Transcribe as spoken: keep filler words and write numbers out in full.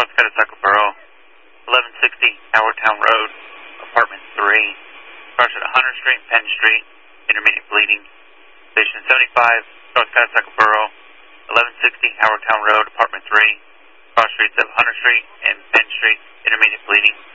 North Catasauqua Borough, eleven sixty Howard Town Road, Apartment three. Crush at one hundredth Street and Penn Street, intermediate bleeding. Station seventy-five, North Catasauqua Borough, eleven sixty Howard Town Road, Apartment three. Cross streets of one hundredth Street and Penn Street, intermediate bleeding.